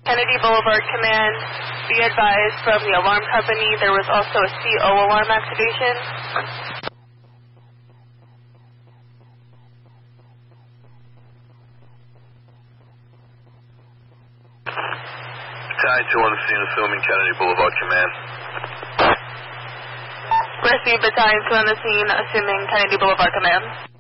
Kennedy Boulevard Command, be advised from the alarm company there was also a CO alarm activation. Battalion 2 on the scene, assuming Kennedy Boulevard Command. Received Battalion 2 on the scene, assuming Kennedy Boulevard Command.